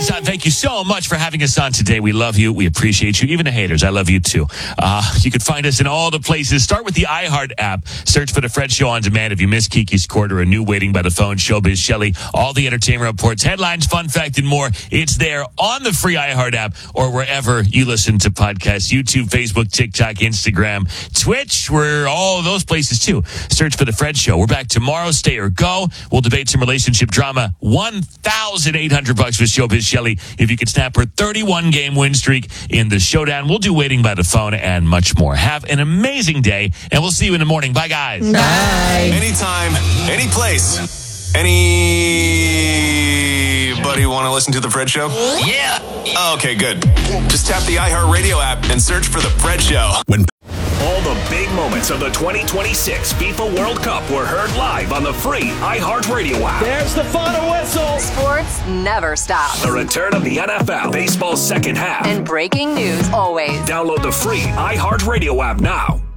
Hassan, thank you so much for having us on today. We love you. We appreciate you. Even the haters, I love you too. You can find us in all the places. Start with the iHeart app. Search for The Fred Show on demand. If you missed Kiki's Quarter, a new Waiting by the Phone, Showbiz Shelley, all the entertainment reports, headlines, fun fact, and more. It's there on the free iHeart app or wherever you listen to podcasts. YouTube, Facebook, TikTok, Instagram, Twitch. We're all of those places too. Search for The Fred Show. We're back tomorrow. Stay or go. We'll debate some relationship drama. $1,800 with Showbiz Shelley if you can snap her 31-game win streak in the showdown. We'll do Waiting by the Phone and much more. Have an amazing day, and we'll see you in the morning. Bye, guys. Bye. Anytime, any place, anybody want to listen to The Fred Show? Yeah. Okay, good. Just tap the iHeartRadio app and search for The Fred Show. All the big moments of the 2026 FIFA World Cup were heard live on the free iHeartRadio app. There's the final whistle. Sports never stop. The return of the NFL, baseball's second half. And breaking news always. Download the free iHeartRadio app now.